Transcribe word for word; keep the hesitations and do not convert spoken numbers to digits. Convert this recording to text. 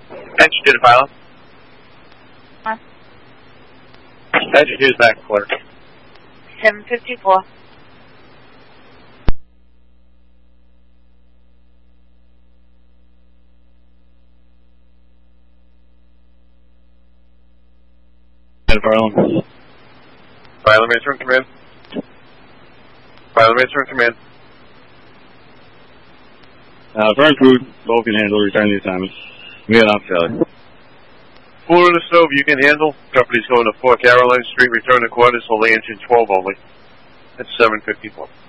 Engine two to pilot. Huh? Engine two is back quarter. seven fifty-four. And Farland. Pilot Racer in command. Pilot Racer in command. Uh, front crew, both can handle, return the assignment. We had off Charlie. Four in the stove, you can handle. Company's going to four Caroline Street, return to quarters, only engine twelve only. That's seven fifty-four.